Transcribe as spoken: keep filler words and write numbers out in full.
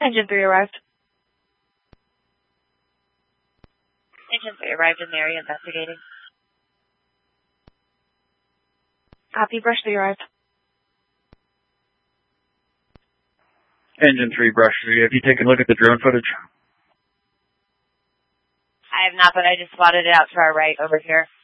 Engine three arrived. Engine three arrived in the area investigating. Copy, Brush three arrived. Engine three, Brush three, have you taken a look at the drone footage? I have not, but I just spotted it out to our right over here.